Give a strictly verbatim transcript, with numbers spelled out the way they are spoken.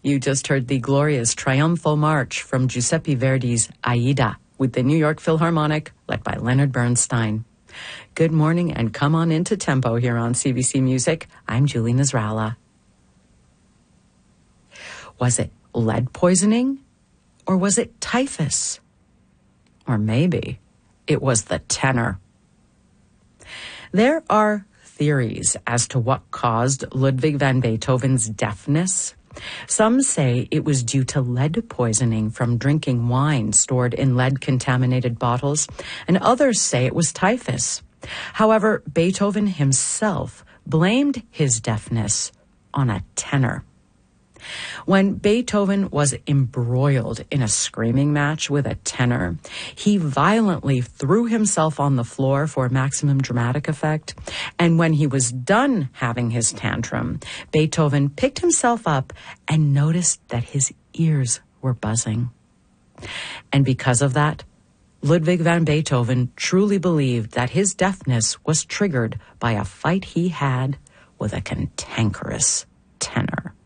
You just heard the glorious Triumphal March from Giuseppe Verdi's Aida with the New York Philharmonic, led by Leonard Bernstein. Good morning and come on into Tempo here on C B C Music. I'm Julie Nasrallah. Was it lead poisoning? Or was it typhus? Or maybe it was the tenor. There are theories as to what caused Ludwig van Beethoven's deafness. Some say it was due to lead poisoning from drinking wine stored in lead-contaminated bottles, and others say it was typhus. However, Beethoven himself blamed his deafness on a tenor. When Beethoven was embroiled in a screaming match with a tenor, he violently threw himself on the floor for maximum dramatic effect. And when he was done having his tantrum, Beethoven picked himself up and noticed that his ears were buzzing. And because of that, Ludwig van Beethoven truly believed that his deafness was triggered by a fight he had with a cantankerous tenor.